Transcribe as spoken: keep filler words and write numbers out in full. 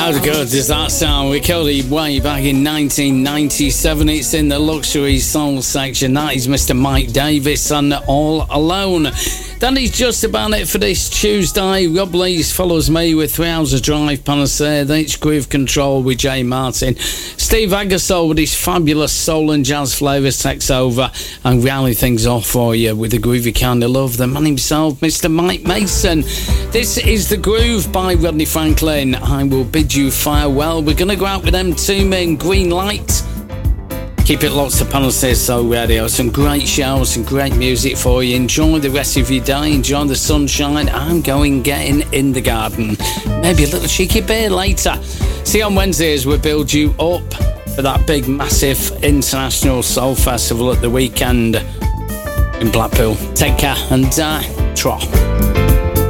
How good does that sound? We killed it way back in nineteen ninety-seven. It's in the luxury soul section. That is Mister Mike Davis and All Alone. That is just about it for this Tuesday. Rob Lees follows me with Three Hours of Drive, Panacea, H Groove Control with Jay Martin. Steve Agasol with his fabulous soul and jazz flavours takes over and rally things off for you with the groovy kind of love. The man himself, Mister Mike Mason. This is The Groove by Rodney Franklin. I will bid you farewell. We're going to go out with them two men, Green Light. Keep it locked to Panacea Soul Radio. Some great shows, some great music for you. Enjoy the rest of your day. Enjoy the sunshine. I'm going getting in the garden. Maybe a little cheeky beer later. See you on Wednesday as we build you up for that big, massive International Soul Festival at the weekend in Blackpool. Take care and uh, trot.